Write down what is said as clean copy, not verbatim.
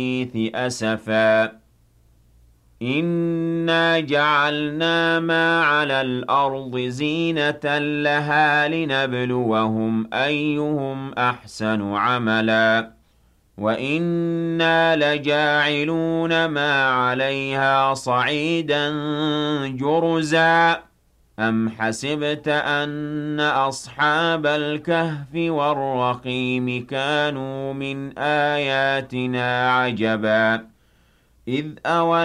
أسفا إنا جعلنا ما على الأرض زينة لها لنبلوهم أيهم أحسن عملا وإنا لجاعلون ما عليها صعيدا جرزا أم حسبت أن أصحاب الكهف والرقيم كانوا من آياتنا عجبا إذ أوى